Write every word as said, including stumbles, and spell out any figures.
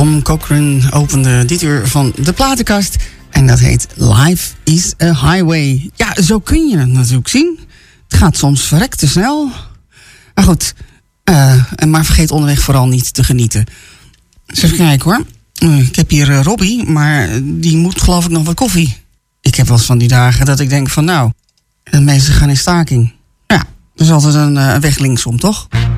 Tom Cochrane opende dit uur van de platenkast. En dat heet Life is a Highway. Ja, zo kun je het natuurlijk zien. Het gaat soms verrekt te snel. Maar goed, uh, maar vergeet onderweg vooral niet te genieten. Dus even kijken hoor. Uh, ik heb hier uh, Robbie, maar die moet geloof ik nog wat koffie. Ik heb wel eens van die dagen dat ik denk van nou, de mensen gaan in staking. Ja, dat is altijd een uh, weg linksom, toch?